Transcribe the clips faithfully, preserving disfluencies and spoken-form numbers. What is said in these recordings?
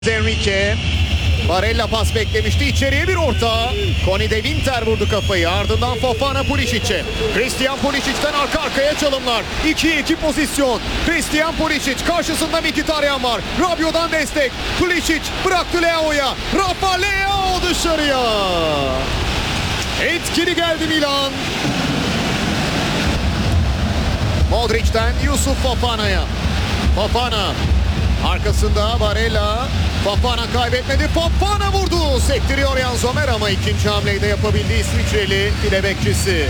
Enrique. Barella pas beklemişti. İçeriye bir orta. Koni de Winter vurdu kafayı. Ardından Fofana Pulisic'e. Christian Pulisic'ten arka arkaya çalımlar. ikiye iki pozisyon. Christian Pulisic karşısında Mkhitaryan var. Rabiot'dan destek. Pulisic bıraktı Leao'ya. Rafa Leao dışarıya. Etkili geldi Milan. Modric'ten Yusuf Fofana'ya. Fofana. Arkasında Barella. Fofana kaybetmedi. Fofana vurdu. Sektiriyor Yan Sommer ama ikinci hamleyi de yapabildi İsviçreli file bekçisi.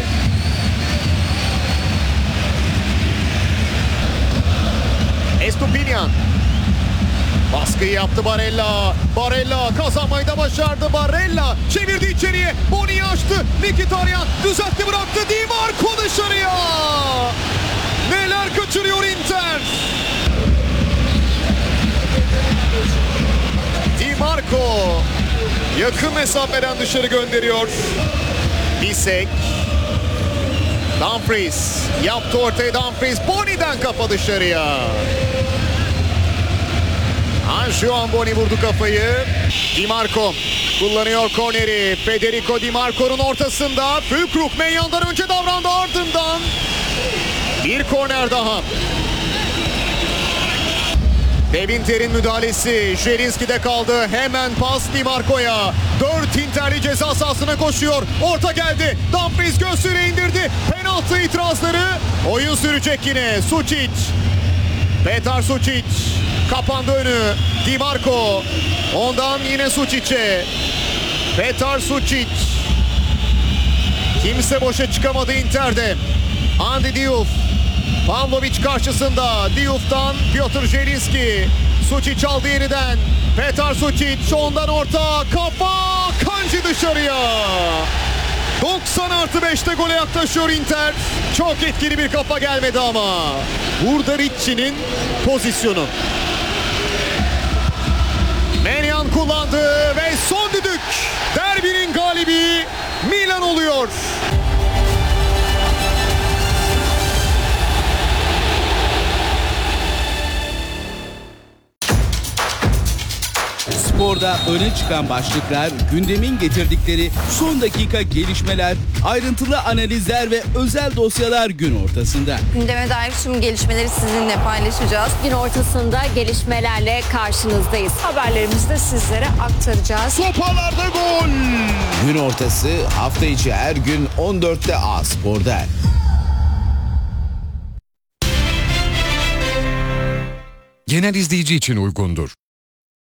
Estupiñán. Baskıyı yaptı Barella. Barella kazanmayı da başardı. Barella çevirdi içeriye. Boni'yi açtı. Mkhitaryan düzeltti bıraktı. Di Marco dışarıya. Neler kaçırıyor Inter. Di Marco yakın mesafeden dışarı gönderiyor. Bisek. Dumfries yaptı ortaya. Dumfries Boni'den kafa dışarıya. Anjuan Boni vurdu kafayı. Di Marco kullanıyor korneri. Federico Di Marco'nun ortasında. Füllkrug Maignan önce davrandı, ardından bir korner daha. De Winter'in müdahalesi. Zielinski'de kaldı. Hemen pas Di Marco'ya. Dört Inter'li ceza sahasına koşuyor. Orta geldi. Dumfries göğsüne indirdi. Penaltı itirazları. Oyun sürecek yine. Sučić. Petar Sučić. Kapandı önü. Di Marco. Ondan yine Sučić'e. Petar Sučić. Kimse boşa çıkamadı Inter'de. Andy Diouf. Pavlovic karşısında. Diouf'tan Piotr Zielinski. Sučić aldı yeniden. Petar Sučić ondan orta. Kafa. Kanji dışarıya. doksan artı beşte gole yaklaşıyor Inter. Çok etkili bir kafa gelmedi ama. Burada Ricci'nin pozisyonu. Maignan kullandı ve son düdük. Derbinin galibi Milan oluyor. Sporda öne çıkan başlıklar, gündemin getirdikleri son dakika gelişmeler, ayrıntılı analizler ve özel dosyalar gün ortasında. Gündeme dair tüm gelişmeleri sizinle paylaşacağız. Gün ortasında gelişmelerle karşınızdayız. Haberlerimizi de sizlere aktaracağız. Topalarda gol. Gün ortası hafta içi her gün on dörtte A Spor'da. Genel izleyici için uygundur.